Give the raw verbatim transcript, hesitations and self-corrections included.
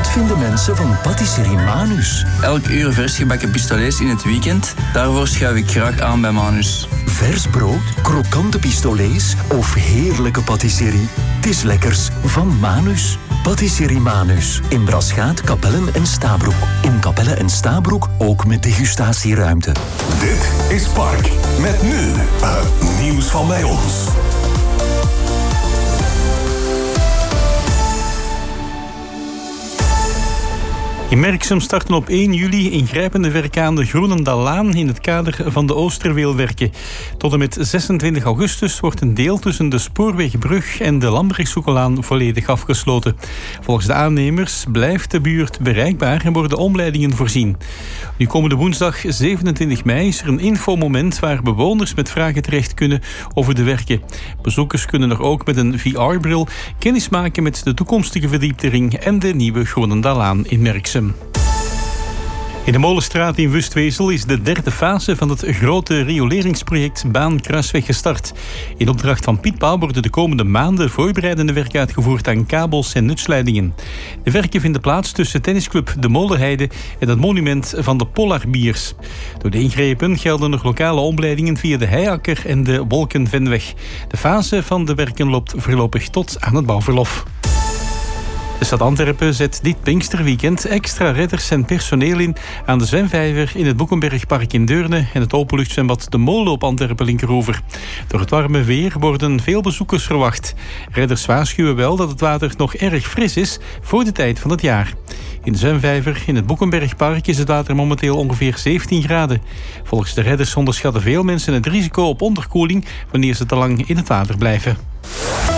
vinden mensen van Patisserie Manus? Elk uur vers gebakken pistolets in het weekend. Daarvoor schuif ik graag aan bij Manus. Vers brood, krokante pistolets of heerlijke patisserie. Het is lekkers van Manus. Patisserie Manus. In Braschaat, Kapellen en Stabroek. In Kapellen en Stabroek ook met degustatieruimte. Dit is Park. Met nu het nieuws van bij ons. In Merksem starten op één juli ingrijpende werken aan de Groenendallaan in het kader van de Oosterweelwerken. Tot en met zesentwintig augustus wordt een deel tussen de Spoorwegbrug en de Lambrechtshoekelaan volledig afgesloten. Volgens de aannemers blijft de buurt bereikbaar en worden omleidingen voorzien. Nu komende woensdag zevenentwintig mei is er een infomoment waar bewoners met vragen terecht kunnen over de werken. Bezoekers kunnen er ook met een V R-bril kennis maken met de toekomstige verdieptering en de nieuwe Groenendallaan in Merksem. In de Molenstraat in Wustwezel is de derde fase van het grote rioleringsproject Baan Kruisweg gestart. In opdracht van Piet Pauw worden de komende maanden voorbereidende werken uitgevoerd aan kabels en nutsleidingen. De werken vinden plaats tussen tennisclub De Molenheide en het monument van de Polarbiers. Door de ingrepen gelden nog lokale omleidingen via de Heiakker en de Wolkenvenweg. De fase van de werken loopt voorlopig tot aan het bouwverlof. De stad Antwerpen zet dit Pinksterweekend extra redders en personeel in aan de zwemvijver in het Boekenbergpark in Deurne en het openluchtzwembad De Molen op Antwerpen-Linkeroever. Door het warme weer worden veel bezoekers verwacht. Redders waarschuwen wel dat het water nog erg fris is voor de tijd van het jaar. In de zwemvijver in het Boekenbergpark is het water momenteel ongeveer zeventien graden. Volgens de redders onderschatten veel mensen het risico op onderkoeling wanneer ze te lang in het water blijven.